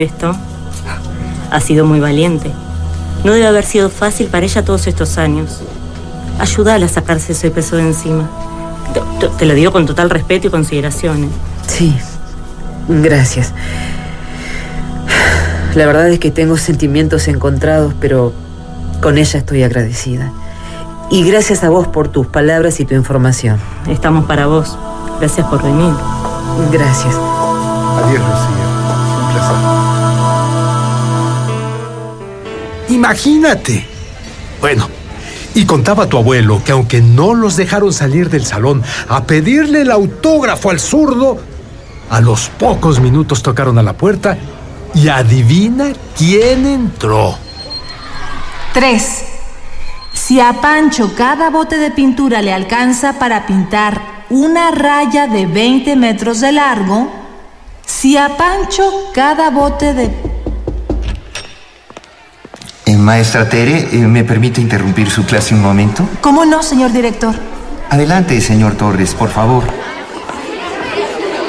Esto ha sido muy valiente. No debe haber sido fácil para ella todos estos años. Ayúdala a sacarse ese peso de encima. Te lo digo con total respeto y consideración, ¿eh? Sí, gracias. La verdad es que tengo sentimientos encontrados, pero con ella estoy agradecida. Y gracias a vos por tus palabras y tu información. Estamos para vos. Gracias por venir. Gracias. Adiós, Lucía. Un placer. Imagínate. Bueno, y contaba tu abuelo que aunque no los dejaron salir del salón a pedirle el autógrafo al zurdo, a los pocos minutos tocaron a la puerta y adivina quién entró. 3. Si a Pancho cada bote de pintura le alcanza para pintar una raya de 20 metros de largo, si a Pancho cada bote de... Maestra Tere, ¿me permite interrumpir su clase un momento? ¿Cómo no, señor director? Adelante, señor Torres, por favor.